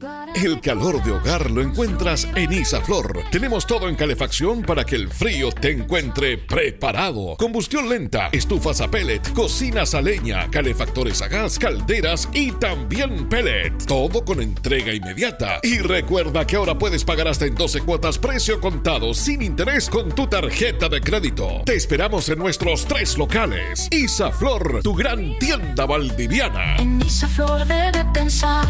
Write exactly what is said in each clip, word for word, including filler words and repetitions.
El calor de hogar lo encuentras en Isaflor. Tenemos todo en calefacción para que el frío te encuentre preparado. Combustión lenta, estufas a pellet, cocinas a leña, calefactores a gas, calderas y también pellet. Todo con entrega inmediata. Y recuerda que ahora puedes pagar hasta en doce cuotas precio contado sin interés con tu tarjeta de crédito. Te esperamos en nuestros tres locales. Isaflor, tu gran tienda valdiviana. En Isaflor debe pensar.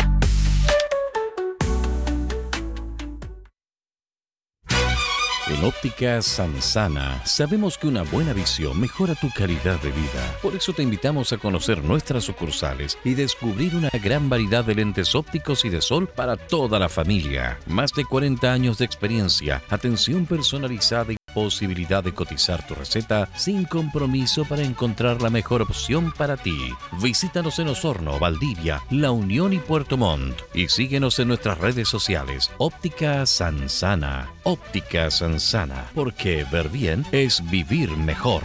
En Óptica Sansana sabemos que una buena visión mejora tu calidad de vida. Por eso te invitamos a conocer nuestras sucursales y descubrir una gran variedad de lentes ópticos y de sol para toda la familia. Más de cuarenta años de experiencia, atención personalizada y posibilidad de cotizar tu receta sin compromiso para encontrar la mejor opción para ti. Visítanos en Osorno, Valdivia, La Unión y Puerto Montt y síguenos en nuestras redes sociales. Óptica Sansana. Óptica Sansana, porque ver bien es vivir mejor.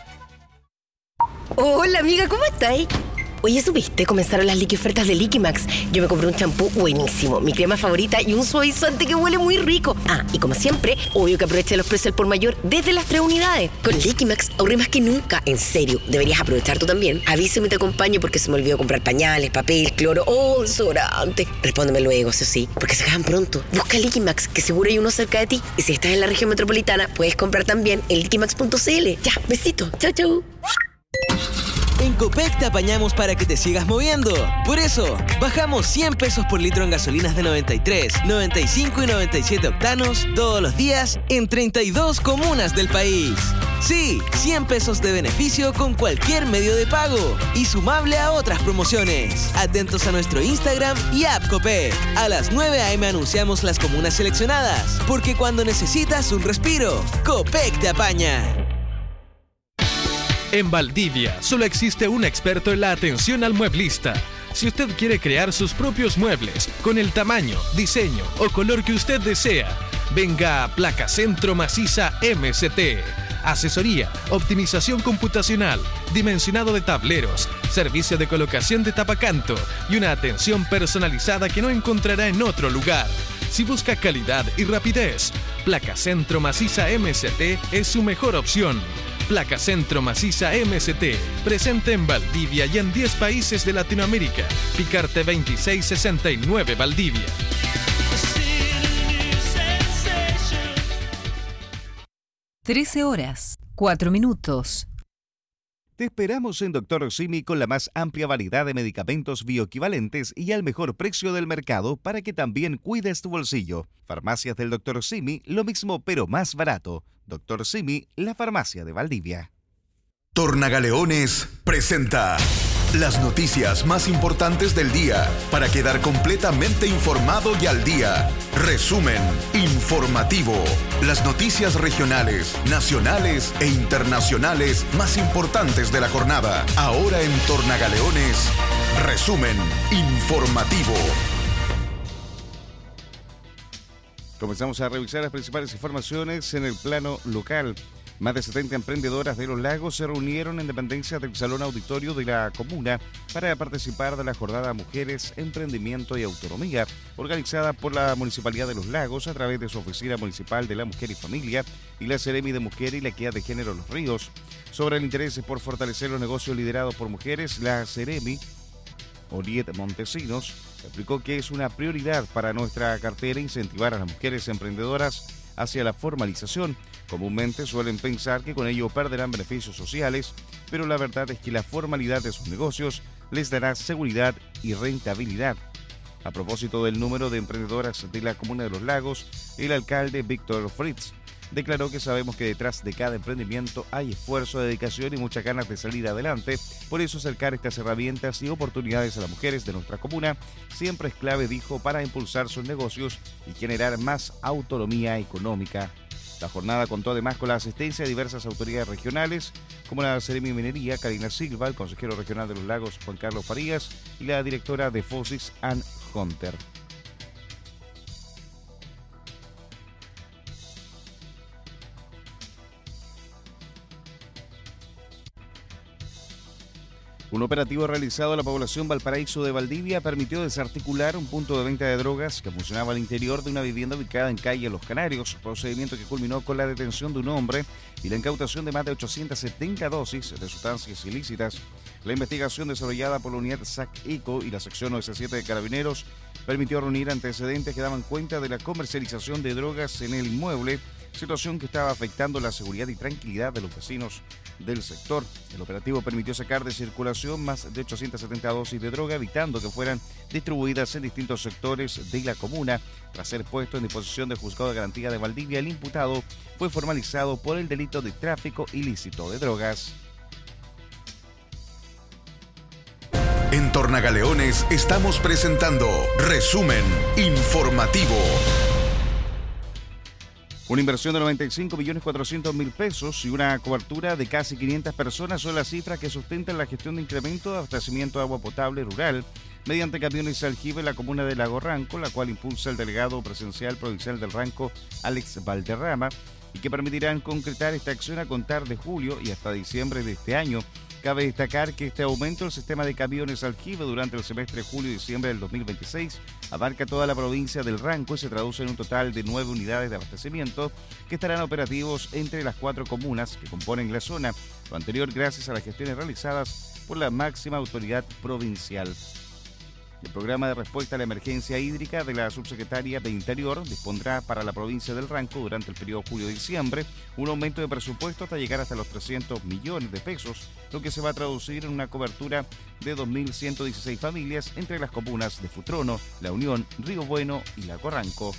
Hola amiga, ¿cómo estáis? Oye, ¿supiste? Comenzaron las liqui ofertas de Liquimax. Yo me compré un champú buenísimo, mi crema favorita y un suavizante que huele muy rico. Ah, y como siempre, obvio que aproveché los precios al por mayor desde las tres unidades. Con Liquimax ahorré más que nunca. En serio, deberías aprovechar tú también. Avísame y te acompaño porque se me olvidó comprar pañales, papel, cloro o desodorante. Respóndeme luego, eso sí, porque se acaban pronto. Busca Liquimax, que seguro hay uno cerca de ti. Y si estás en la región metropolitana, puedes comprar también en liquimax punto c l. Ya, besito. Chau, chau. En Copec te apañamos para que te sigas moviendo. Por eso, bajamos cien pesos por litro en gasolinas de noventa y tres, noventa y cinco y noventa y siete octanos todos los días en treinta y dos comunas del país. Sí, cien pesos de beneficio con cualquier medio de pago y sumable a otras promociones. Atentos a nuestro Instagram y app Copec. A las nueve a eme anunciamos las comunas seleccionadas, porque cuando necesitas un respiro, Copec te apaña. En Valdivia solo existe un experto en la atención al mueblista. Si usted quiere crear sus propios muebles con el tamaño, diseño o color que usted desea, venga a Placa Centro Maciza eme ese te. Asesoría, optimización computacional, dimensionado de tableros, servicio de colocación de tapacanto y una atención personalizada que no encontrará en otro lugar. Si busca calidad y rapidez, Placa Centro Maciza eme ese te es su mejor opción. Placa Centro Maciza eme ese te, presente en Valdivia y en diez países de Latinoamérica. Picarte veintiséis sesenta y nueve Valdivia. trece horas, cuatro minutos. Te esperamos en Doctor Simi con la más amplia variedad de medicamentos bioequivalentes y al mejor precio del mercado para que también cuides tu bolsillo. Farmacias del Doctor Simi, lo mismo pero más barato. Doctor Simi, la farmacia de Valdivia. Tornagaleones presenta las noticias más importantes del día para quedar completamente informado y al día. Resumen informativo. Las noticias regionales, nacionales e internacionales más importantes de la jornada. Ahora en Tornagaleones, resumen informativo. Comenzamos a revisar las principales informaciones en el plano local. Más de setenta emprendedoras de Los Lagos se reunieron en dependencia del Salón Auditorio de la comuna para participar de la jornada Mujeres, Emprendimiento y Autonomía, organizada por la Municipalidad de Los Lagos a través de su Oficina Municipal de la Mujer y Familia y la Seremi de Mujer y la Equidad de Género Los Ríos. Sobre el interés por fortalecer los negocios liderados por mujeres, la Seremi, Oriet Montesinos, explicó que es una prioridad para nuestra cartera incentivar a las mujeres emprendedoras hacia la formalización. Comúnmente suelen pensar que con ello perderán beneficios sociales, pero la verdad es que la formalidad de sus negocios les dará seguridad y rentabilidad. A propósito del número de emprendedoras de la Comuna de Los Lagos, el alcalde Víctor Fritz declaró que sabemos que detrás de cada emprendimiento hay esfuerzo, dedicación y muchas ganas de salir adelante. Por eso acercar estas herramientas y oportunidades a las mujeres de nuestra comuna siempre es clave, dijo, para impulsar sus negocios y generar más autonomía económica. La jornada contó además con la asistencia de diversas autoridades regionales, como la Seremi Minería, Karina Silva, el consejero regional de Los Lagos, Juan Carlos Farías, y la directora de Fosis, Ann Hunter. Un operativo realizado en la población Valparaíso de Valdivia permitió desarticular un punto de venta de drogas que funcionaba al interior de una vivienda ubicada en calle Los Canarios, procedimiento que culminó con la detención de un hombre y la incautación de más de ochocientas setenta dosis de sustancias ilícitas. La investigación desarrollada por la unidad S A C ICO y la sección O S siete de Carabineros permitió reunir antecedentes que daban cuenta de la comercialización de drogas en el inmueble, situación que estaba afectando la seguridad y tranquilidad de los vecinos del sector. El operativo permitió sacar de circulación más de ochocientas setenta dosis de droga, evitando que fueran distribuidas en distintos sectores de la comuna. Tras ser puesto en disposición del Juzgado de Garantía de Valdivia, el imputado fue formalizado por el delito de tráfico ilícito de drogas. En Tornagaleones estamos presentando Resumen Informativo. Una inversión de noventa y cinco millones cuatrocientos mil pesos y una cobertura de casi quinientas personas son las cifras que sustentan la gestión de incremento de abastecimiento de agua potable rural mediante camiones aljibe en la comuna de Lago Ranco, la cual impulsa el delegado presidencial provincial del Ranco, Alex Valderrama, y que permitirán concretar esta acción a contar de julio y hasta diciembre de este año. Cabe destacar que este aumento del sistema de camiones aljibe durante el semestre julio-diciembre del dos mil veintiséis abarca toda la provincia del Ranco y se traduce en un total de nueve unidades de abastecimiento que estarán operativos entre las cuatro comunas que componen la zona, lo anterior gracias a las gestiones realizadas por la máxima autoridad provincial. El programa de respuesta a la emergencia hídrica de la subsecretaria de Interior dispondrá para la provincia del Ranco durante el periodo julio-diciembre un aumento de presupuesto hasta llegar hasta los trescientos millones de pesos, lo que se va a traducir en una cobertura de dos mil ciento dieciséis familias entre las comunas de Futrono, La Unión, Río Bueno y Lago Ranco.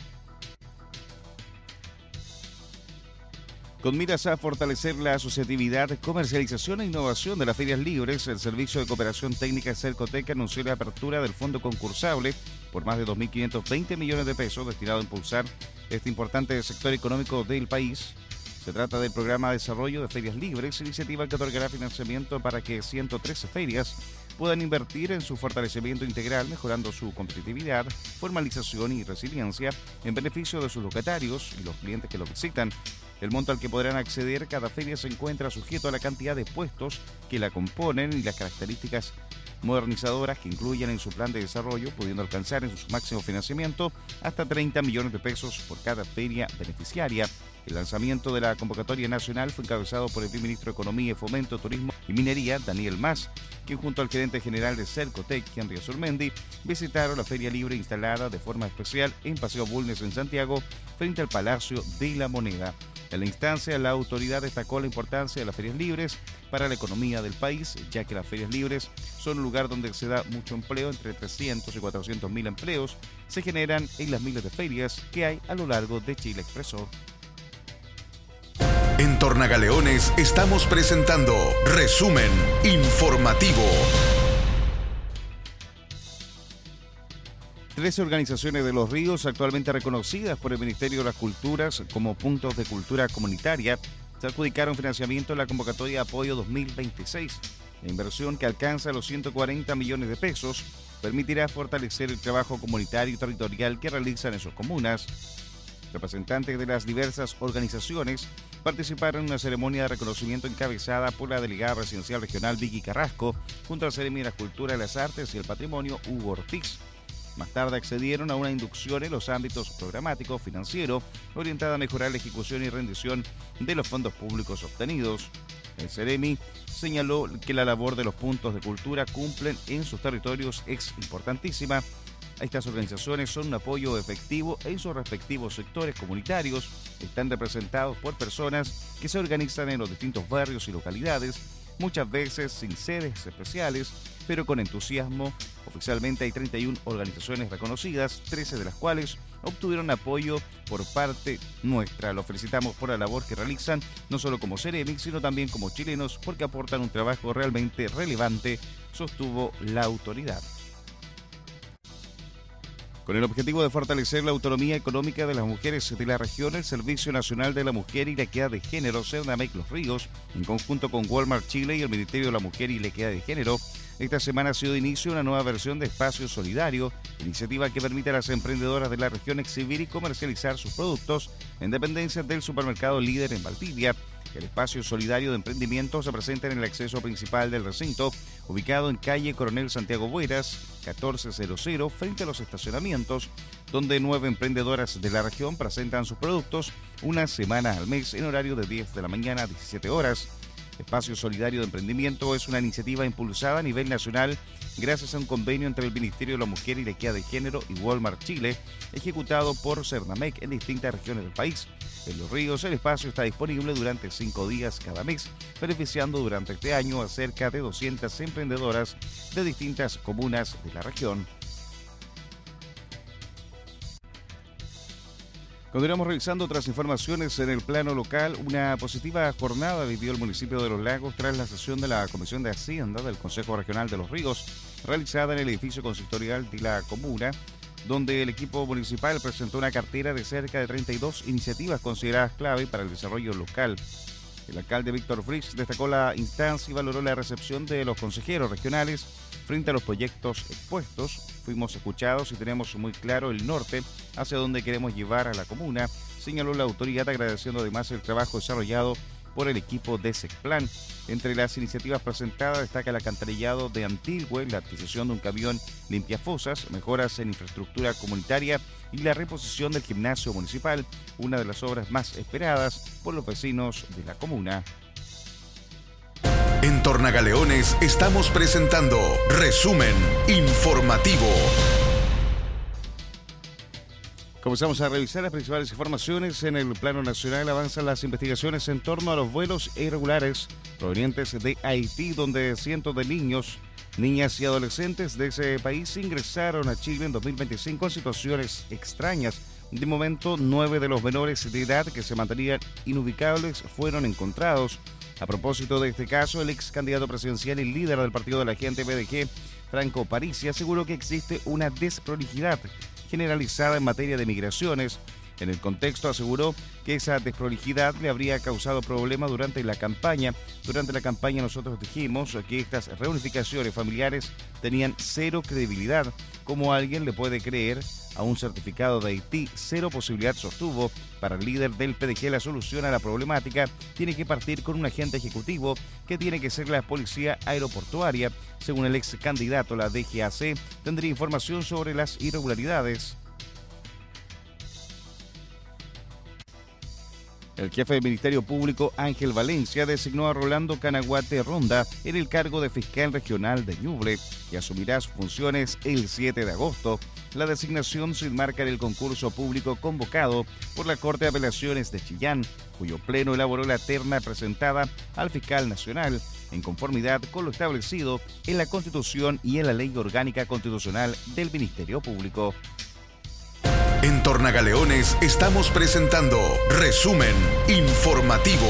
Con miras a fortalecer la asociatividad, comercialización e innovación de las ferias libres, el Servicio de Cooperación Técnica Cercotec anunció la apertura del fondo concursable por más de dos mil quinientos veinte millones de pesos destinado a impulsar este importante sector económico del país. Se trata del programa de desarrollo de ferias libres, iniciativa que otorgará financiamiento para que ciento trece ferias puedan invertir en su fortalecimiento integral, mejorando su competitividad, formalización y resiliencia en beneficio de sus locatarios y los clientes que los visitan. El monto al que podrán acceder cada feria se encuentra sujeto a la cantidad de puestos que la componen y las características modernizadoras que incluyen en su plan de desarrollo, pudiendo alcanzar en su máximo financiamiento hasta treinta millones de pesos por cada feria beneficiaria. El lanzamiento de la convocatoria nacional fue encabezado por el ministro de Economía, Fomento, Turismo y Minería, Daniel Mas, quien junto al gerente general de Cercotec, Henry Azurmendi, visitaron la feria libre instalada de forma especial en Paseo Bulnes en Santiago, frente al Palacio de la Moneda. En la instancia, la autoridad destacó la importancia de las ferias libres para la economía del país, ya que las ferias libres son un lugar donde se da mucho empleo, entre trescientos y cuatrocientos mil empleos se generan en las miles de ferias que hay a lo largo de Chile, expresó. En Tornagaleones estamos presentando Resumen Informativo. trece organizaciones de Los Ríos, actualmente reconocidas por el Ministerio de las Culturas como puntos de cultura comunitaria, se adjudicaron financiamiento en la convocatoria de apoyo dos mil veintiséis. La inversión, que alcanza los ciento cuarenta millones de pesos, permitirá fortalecer el trabajo comunitario y territorial que realizan en sus comunas. Representantes de las diversas organizaciones participaron en una ceremonia de reconocimiento encabezada por la delegada presidencial regional Vicky Carrasco, junto al Seremi de la Cultura, las Artes y el Patrimonio Hugo Ortiz. Más tarde accedieron a una inducción en los ámbitos programático, financiero, orientada a mejorar la ejecución y rendición de los fondos públicos obtenidos. El Seremi señaló que la labor de los puntos de cultura cumplen en sus territorios es importantísima. Estas organizaciones son un apoyo efectivo en sus respectivos sectores comunitarios, están representados por personas que se organizan en los distintos barrios y localidades, muchas veces sin sedes especiales, pero con entusiasmo. Oficialmente hay treinta y una organizaciones reconocidas, trece de las cuales obtuvieron apoyo por parte nuestra. Los felicitamos por la labor que realizan, no solo como Seremi, sino también como chilenos, porque aportan un trabajo realmente relevante, sostuvo la autoridad. Con el objetivo de fortalecer la autonomía económica de las mujeres de la región, el Servicio Nacional de la Mujer y la Equidad de Género, Cernamec Los Ríos, en conjunto con Walmart Chile y el Ministerio de la Mujer y la Equidad de Género, esta semana ha sido de inicio una nueva versión de Espacio Solidario, iniciativa que permite a las emprendedoras de la región exhibir y comercializar sus productos en dependencias del supermercado líder en Valdivia. El espacio solidario de emprendimiento se presenta en el acceso principal del recinto, ubicado en calle Coronel Santiago Bueras, catorce cero frente a los estacionamientos, donde nueve emprendedoras de la región presentan sus productos una semana al mes en horario de diez de la mañana a diecisiete horas. Espacio Solidario de Emprendimiento es una iniciativa impulsada a nivel nacional gracias a un convenio entre el Ministerio de la Mujer y la Equidad de Género y Walmart Chile, ejecutado por Cernamec en distintas regiones del país. En Los Ríos, el espacio está disponible durante cinco días cada mes, beneficiando durante este año a cerca de doscientas emprendedoras de distintas comunas de la región. Continuamos revisando otras informaciones en el plano local. Una positiva jornada vivió el municipio de Los Lagos tras la sesión de la Comisión de Hacienda del Consejo Regional de Los Ríos, realizada en el edificio consistorial de la comuna, donde el equipo municipal presentó una cartera de cerca de treinta y dos iniciativas consideradas clave para el desarrollo local. El alcalde Víctor Fritz destacó la instancia y valoró la recepción de los consejeros regionales frente a los proyectos expuestos. Fuimos escuchados y tenemos muy claro el norte hacia donde queremos llevar a la comuna, señaló la autoridad, agradeciendo además el trabajo desarrollado por el equipo de SECPLAN. Entre las iniciativas presentadas destaca el alcantarillado de Antilhue, la adquisición de un camión limpiafosas, mejoras en infraestructura comunitaria y la reposición del gimnasio municipal, una de las obras más esperadas por los vecinos de la comuna. En Tornagaleones estamos presentando Resumen Informativo. Comenzamos a revisar las principales informaciones. En el plano nacional avanzan las investigaciones en torno a los vuelos irregulares provenientes de Haití, donde cientos de niños, niñas y adolescentes de ese país ingresaron a Chile en dos mil veinticinco en situaciones extrañas. De momento, nueve de los menores de edad que se mantenían inubicables fueron encontrados. A propósito de este caso, el ex candidato presidencial y líder del partido de la gente P D G, Franco Parisi, aseguró que existe una desprolijidad generalizada en materia de migraciones. En el contexto, aseguró que esa desprolijidad le habría causado problemas durante la campaña. Durante la campaña nosotros dijimos que estas reunificaciones familiares tenían cero credibilidad. ¿Cómo alguien le puede creer a un certificado de Haití? Cero posibilidad, sostuvo. Para el líder del P D G, la solución a la problemática tiene que partir con un agente ejecutivo que tiene que ser la policía aeroportuaria. Según el ex candidato, la D G A C tendría información sobre las irregularidades. El jefe del Ministerio Público, Ángel Valencia, designó a Rolando Canaguate Ronda en el cargo de fiscal regional de Ñuble y asumirá sus funciones el siete de agosto. La designación se enmarca en el concurso público convocado por la Corte de Apelaciones de Chillán, cuyo pleno elaboró la terna presentada al fiscal nacional, en conformidad con lo establecido en la Constitución y en la Ley Orgánica Constitucional del Ministerio Público. En Tornagaleones estamos presentando Resumen Informativo.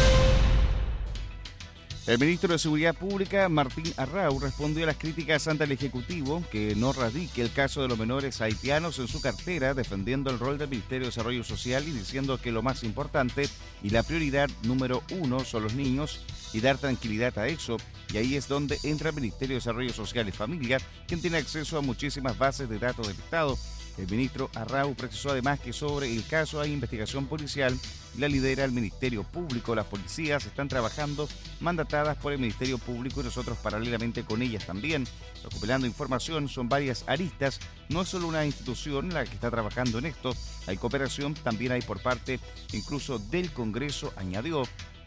El ministro de Seguridad Pública, Martín Arrau, respondió a las críticas ante el Ejecutivo que no radique el caso de los menores haitianos en su cartera, defendiendo el rol del Ministerio de Desarrollo Social y diciendo que lo más importante y la prioridad número uno son los niños y dar tranquilidad a eso. Y ahí es donde entra el Ministerio de Desarrollo Social y Familia, quien tiene acceso a muchísimas bases de datos del Estado. El ministro Arrau precisó además que sobre el caso hay investigación policial y la lidera el Ministerio Público. Las policías están trabajando mandatadas por el Ministerio Público y nosotros paralelamente con ellas también, recopilando información. Son varias aristas, no es solo una institución la que está trabajando en esto, hay cooperación, también hay por parte incluso del Congreso, añadió.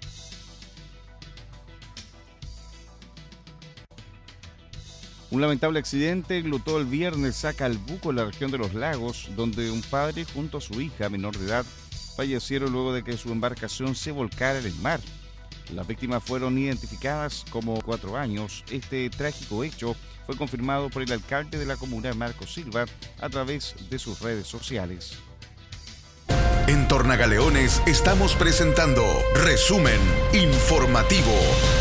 Un lamentable accidente enlutó el viernes a Calbuco, en la región de Los Lagos, donde un padre junto a su hija menor de edad fallecieron luego de que su embarcación se volcara en el mar. Las víctimas fueron identificadas como cuatro años. Este trágico hecho fue confirmado por el alcalde de la comuna, Marco Silva, a través de sus redes sociales. En Tornagaleones estamos presentando Resumen Informativo.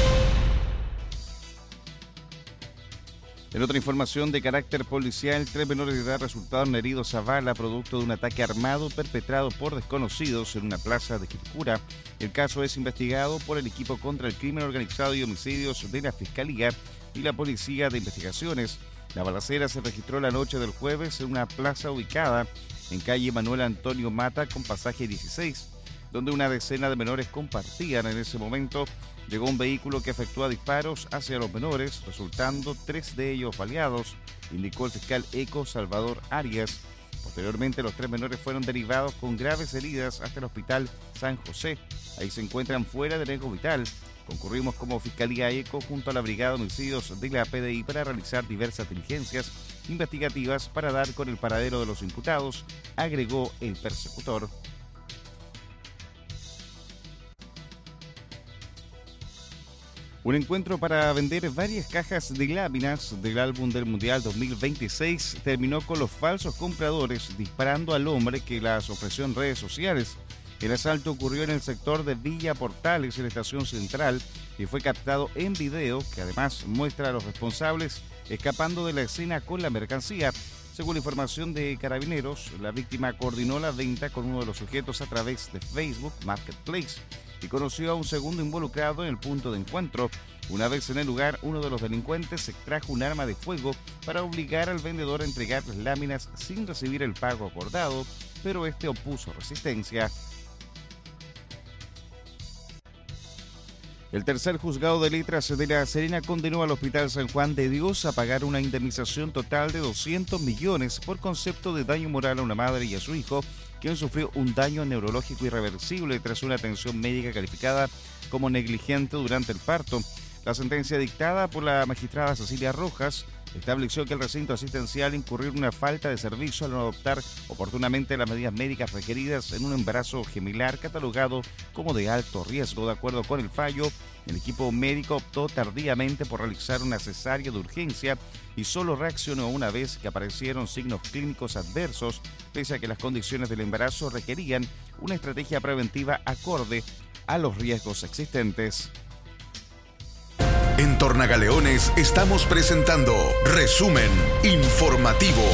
En otra información de carácter policial, tres menores de edad resultaron heridos a bala producto de un ataque armado perpetrado por desconocidos en una plaza de Quilicura. El caso es investigado por el equipo contra el crimen organizado y homicidios de la Fiscalía y la Policía de Investigaciones. La balacera se registró la noche del jueves en una plaza ubicada en calle Manuel Antonio Mata con pasaje dieciséis. donde una decena de menores compartían. En ese momento llegó un vehículo que efectúa disparos hacia los menores, resultando tres de ellos baleados, indicó el fiscal Eco Salvador Arias. Posteriormente, los tres menores fueron derivados con graves heridas hasta el Hospital San José. Ahí se encuentran fuera de riesgo vital. Concurrimos como Fiscalía Eco junto a la Brigada de Homicidios de la P D I para realizar diversas diligencias investigativas para dar con el paradero de los imputados, agregó el persecutor. Un encuentro para vender varias cajas de láminas del álbum del Mundial dos mil veintiséis terminó con los falsos compradores disparando al hombre que las ofreció en redes sociales. El asalto ocurrió en el sector de Villa Portales, en la estación central, y fue captado en video, que además muestra a los responsables escapando de la escena con la mercancía. Según información de Carabineros, la víctima coordinó la venta con uno de los sujetos a través de Facebook Marketplace y conoció a un segundo involucrado en el punto de encuentro. Una vez en el lugar, uno de los delincuentes extrajo un arma de fuego para obligar al vendedor a entregar las láminas sin recibir el pago acordado, pero este opuso resistencia. El tercer juzgado de letras de La Serena condenó al Hospital San Juan de Dios a pagar una indemnización total de doscientos millones por concepto de daño moral a una madre y a su hijo, quien sufrió un daño neurológico irreversible tras una atención médica calificada como negligente durante el parto. La sentencia dictada por la magistrada Cecilia Rojas estableció que el recinto asistencial incurrió en una falta de servicio al no adoptar oportunamente las medidas médicas requeridas en un embarazo gemelar catalogado como de alto riesgo. De acuerdo con el fallo, el equipo médico optó tardíamente por realizar una cesárea de urgencia y solo reaccionó una vez que aparecieron signos clínicos adversos, pese a que las condiciones del embarazo requerían una estrategia preventiva acorde a los riesgos existentes. En Tornagaleones estamos presentando Resumen Informativo.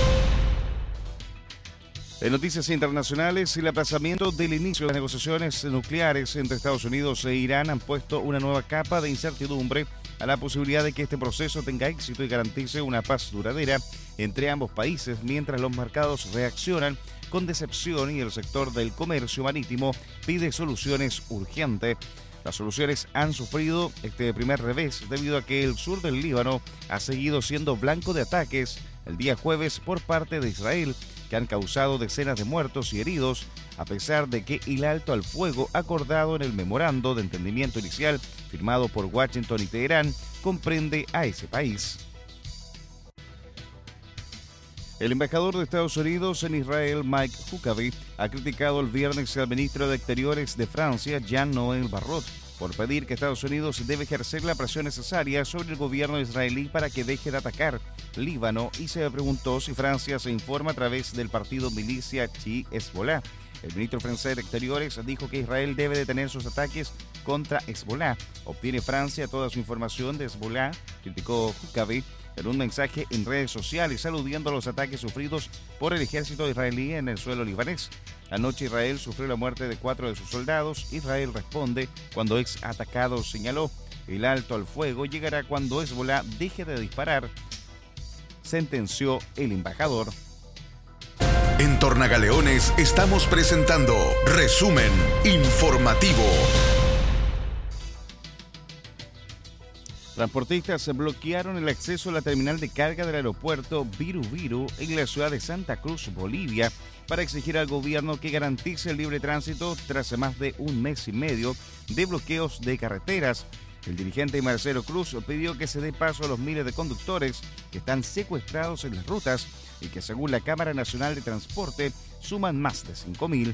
En noticias internacionales, el aplazamiento del inicio de las negociaciones nucleares entre Estados Unidos e Irán han puesto una nueva capa de incertidumbre a la posibilidad de que este proceso tenga éxito y garantice una paz duradera entre ambos países, mientras los mercados reaccionan con decepción y el sector del comercio marítimo pide soluciones urgentes. Las soluciones han sufrido este primer revés debido a que el sur del Líbano ha seguido siendo blanco de ataques el día jueves por parte de Israel, que han causado decenas de muertos y heridos, a pesar de que el alto al fuego acordado en el memorando de entendimiento inicial firmado por Washington y Teherán comprende a ese país. El embajador de Estados Unidos en Israel, Mike Huckabee, ha criticado el viernes al ministro de Exteriores de Francia, Jean-Noël Barrot, por pedir que Estados Unidos debe ejercer la presión necesaria sobre el gobierno israelí para que deje de atacar Líbano, y se preguntó si Francia se informa a través del partido milicia chií Hezbollah. El ministro francés de Exteriores dijo que Israel debe detener sus ataques contra Hezbollah. ¿Obtiene Francia toda su información de Hezbollah?, criticó Huckabee en un mensaje en redes sociales, aludiendo a los ataques sufridos por el ejército israelí en el suelo libanés. Anoche Israel sufrió la muerte de cuatro de sus soldados. Israel responde cuando es atacado, señaló. El alto al fuego llegará cuando Hezbollah deje de disparar, sentenció el embajador. En Tornagaleones estamos presentando Resumen Informativo. Transportistas bloquearon el acceso a la terminal de carga del aeropuerto Viru Viru en la ciudad de Santa Cruz, Bolivia, para exigir al gobierno que garantice el libre tránsito tras más de un mes y medio de bloqueos de carreteras. El dirigente Marcelo Cruz pidió que se dé paso a los miles de conductores que están secuestrados en las rutas y que, según la Cámara Nacional de Transporte, suman más de cinco mil.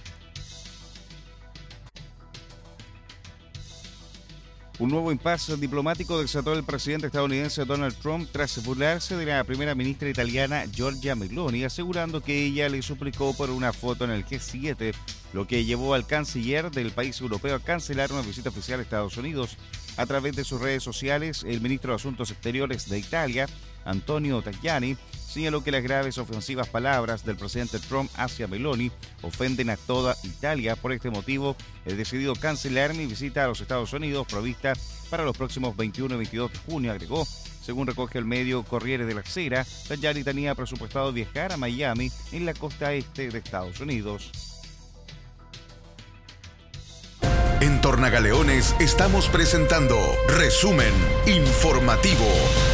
Un nuevo impasse diplomático desató el presidente estadounidense Donald Trump tras burlarse de la primera ministra italiana Giorgia Meloni, asegurando que ella le suplicó por una foto en el G siete, lo que llevó al canciller del país europeo a cancelar una visita oficial a Estados Unidos. A través de sus redes sociales, el ministro de Asuntos Exteriores de Italia, Antonio Tajani, señaló que las graves ofensivas palabras del presidente Trump hacia Meloni ofenden a toda Italia. Por este motivo, he decidido cancelar mi visita a los Estados Unidos provista para los próximos veintiuno y veintidós de junio, agregó. Según recoge el medio Corriere della Sera, Tajani tenía presupuestado viajar a Miami, en la costa este de Estados Unidos. Tornagaleones estamos presentando Resumen Informativo.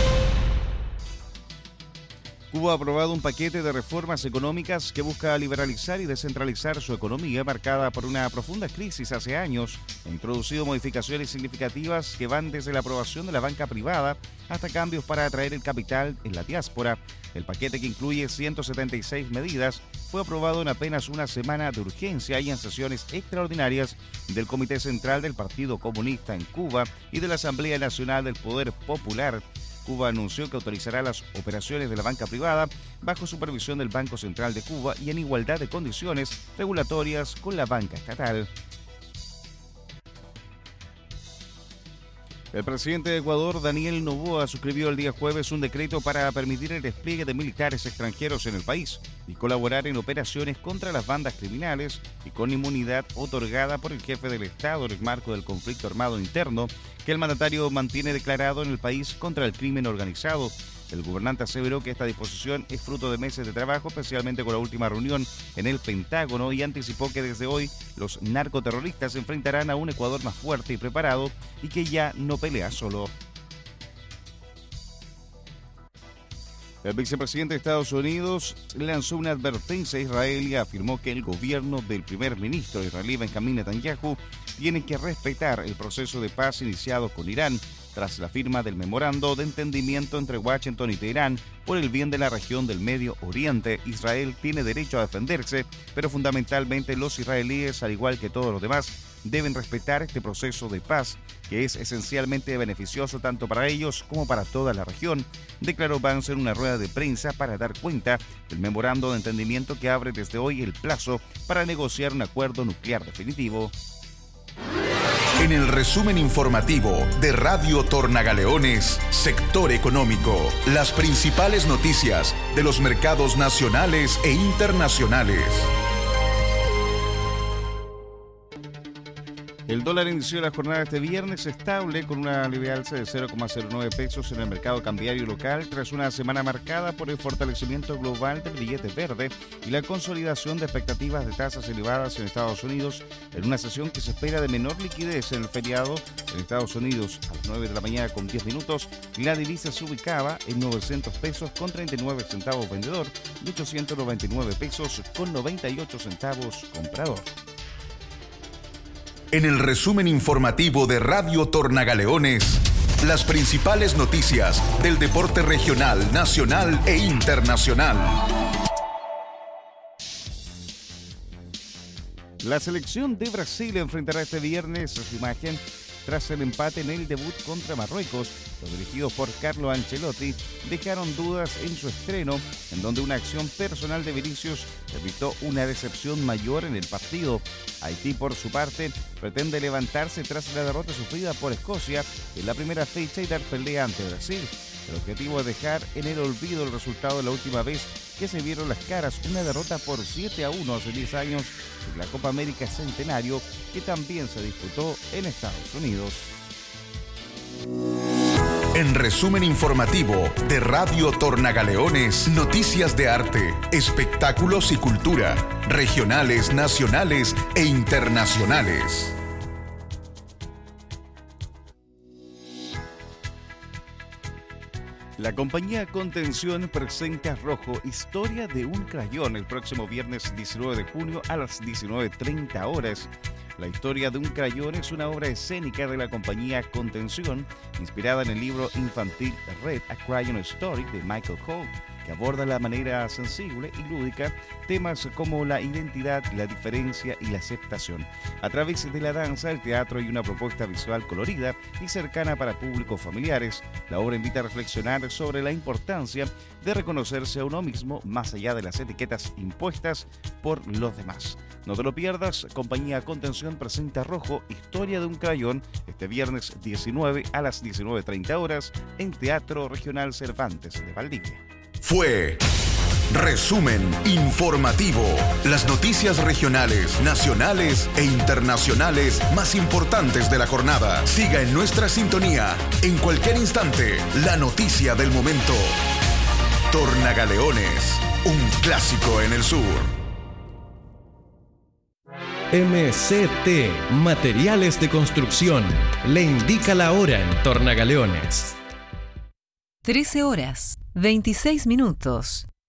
Cuba ha aprobado un paquete de reformas económicas que busca liberalizar y descentralizar su economía, marcada por una profunda crisis hace años. Ha introducido modificaciones significativas que van desde la aprobación de la banca privada hasta cambios para atraer el capital en la diáspora. El paquete, que incluye ciento setenta y seis medidas, fue aprobado en apenas una semana de urgencia y en sesiones extraordinarias del Comité Central del Partido Comunista en Cuba y de la Asamblea Nacional del Poder Popular. Cuba anunció que autorizará las operaciones de la banca privada bajo supervisión del Banco Central de Cuba y en igualdad de condiciones regulatorias con la banca estatal. El presidente de Ecuador, Daniel Noboa, suscribió el día jueves un decreto para permitir el despliegue de militares extranjeros en el país y colaborar en operaciones contra las bandas criminales, y con inmunidad otorgada por el jefe del Estado en el marco del conflicto armado interno que el mandatario mantiene declarado en el país contra el crimen organizado. El gobernante aseveró que esta disposición es fruto de meses de trabajo, especialmente con la última reunión en el Pentágono, y anticipó que desde hoy los narcoterroristas se enfrentarán a un Ecuador más fuerte y preparado y que ya no pelea solo. El vicepresidente de Estados Unidos lanzó una advertencia a Israel y afirmó que el gobierno del primer ministro israelí Benjamín Netanyahu tiene que respetar el proceso de paz iniciado con Irán tras la firma del memorando de entendimiento entre Washington y Teherán por el bien de la región del Medio Oriente. Israel tiene derecho a defenderse, pero fundamentalmente los israelíes, al igual que todos los demás, deben respetar este proceso de paz, que es esencialmente beneficioso tanto para ellos como para toda la región, declaró Vance en una rueda de prensa para dar cuenta del memorando de entendimiento que abre desde hoy el plazo para negociar un acuerdo nuclear definitivo. En el resumen informativo de Radio Tornagaleones, Sector Económico, las principales noticias de los mercados nacionales e internacionales. El dólar inició la jornada este viernes estable con una leve alza de cero coma cero nueve pesos en el mercado cambiario local tras una semana marcada por el fortalecimiento global del billete verde y la consolidación de expectativas de tasas elevadas en Estados Unidos, en una sesión que se espera de menor liquidez en el feriado. En Estados Unidos, a las nueve de la mañana con diez minutos, la divisa se ubicaba en novecientos pesos con treinta y nueve centavos vendedor y ochocientos noventa y nueve pesos con noventa y ocho centavos comprador. En el resumen informativo de Radio Tornagaleones, las principales noticias del deporte regional, nacional e internacional. La selección de Brasil enfrentará este viernes a su imagen tras el empate en el debut contra Marruecos. Los dirigidos por Carlo Ancelotti dejaron dudas en su estreno, en donde una acción personal de Vinicius evitó una decepción mayor en el partido. Haití, por su parte, pretende levantarse tras la derrota sufrida por Escocia en la primera fecha y dar pelea ante Brasil. El objetivo es dejar en el olvido el resultado de la última vez que se vieron las caras, una derrota por siete a uno hace diez años en la Copa América Centenario, que también se disputó en Estados Unidos. En resumen informativo de Radio Tornagaleones, noticias de arte, espectáculos y cultura, regionales, nacionales e internacionales. La compañía Contención presenta Rojo, historia de un crayón, el próximo viernes diecinueve de junio a las diecinueve treinta horas. La historia de un crayón es una obra escénica de la compañía Contención, inspirada en el libro infantil Red, A Crayon Story de Michael Holt, que aborda de manera sensible y lúdica temas como la identidad, la diferencia y la aceptación. A través de la danza, el teatro y una propuesta visual colorida y cercana para públicos familiares, la obra invita a reflexionar sobre la importancia de reconocerse a uno mismo más allá de las etiquetas impuestas por los demás. No te lo pierdas, compañía Contención presenta Rojo, historia de un crayón, este viernes diecinueve a las diecinueve treinta horas en Teatro Regional Cervantes de Valdivia. Fue Resumen Informativo. Las noticias regionales, nacionales e internacionales más importantes de la jornada. Siga en nuestra sintonía. En cualquier instante, la noticia del momento. Tornagaleones, un clásico en el sur. M C T, Materiales de Construcción, le indica la hora en Tornagaleones. trece horas, veintiséis minutos.